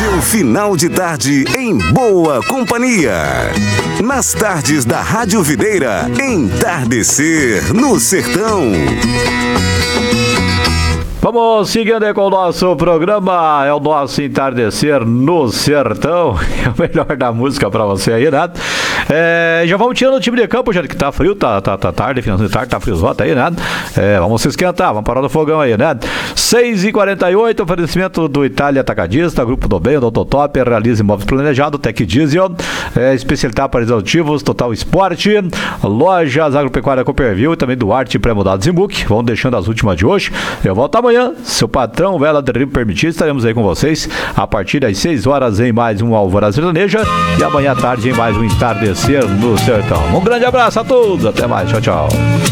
Seu final de tarde em boa companhia. Nas tardes da Rádio Videira, Entardecer no Sertão. Vamos seguindo aí com o nosso programa, é o nosso Entardecer no Sertão, é o melhor da música pra você aí, né? Já vamos tirando o time de campo, gente, que tá frio, tá tarde, finalzinho de tarde, tá friozote aí, né? Vamos se esquentar, vamos parar no fogão aí, né? 6h48, oferecimento do Itália Atacadista, Grupo do Bem, Doutor Top, Realiza Imóveis Planejado, Tec Diesel, especialidade para exaustivos, Total Esporte, Lojas Agropecuária Cooperville e também do Arte Pré-Mudados Zimuc. Vamos deixando as últimas de hoje. Eu volto amanhã. Se o patrão Vela Derribo permitir, estaremos aí com vocês a partir das 6 horas em mais um Alvorada Sertaneja e amanhã à tarde em mais um Entardecer no Sertão. Um grande abraço a todos, até mais, tchau, tchau.